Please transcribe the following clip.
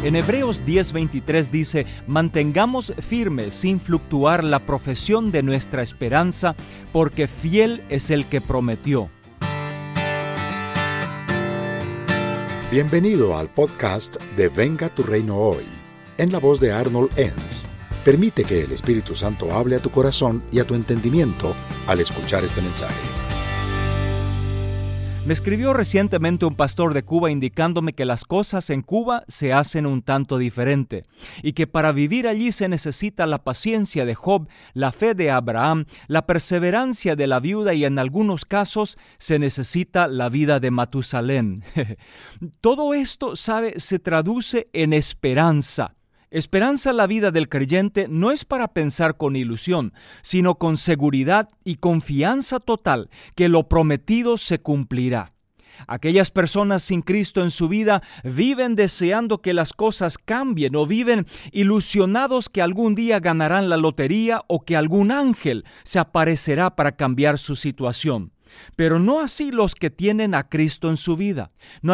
En Hebreos 10:23 dice: mantengamos firme sin fluctuar la profesión de nuestra esperanza, porque fiel es el que prometió. Bienvenido al podcast de Venga tu Reino Hoy, en la voz de Arnold Enns. Permite que el Espíritu Santo hable a tu corazón y a tu entendimiento al escuchar este mensaje. Me escribió recientemente un pastor de Cuba indicándome que las cosas en Cuba se hacen un tanto diferente y que para vivir allí se necesita la paciencia de Job, la fe de Abraham, la perseverancia de la viuda y en algunos casos se necesita la vida de Matusalén. Todo esto, se traduce en esperanza. Esperanza en la vida del creyente no es para pensar con ilusión, sino con seguridad y confianza total que lo prometido se cumplirá. Aquellas personas sin Cristo en su vida viven deseando que las cosas cambien o viven ilusionados que algún día ganarán la lotería o que algún ángel se aparecerá para cambiar su situación. Pero no así los que tienen a Cristo en su vida. No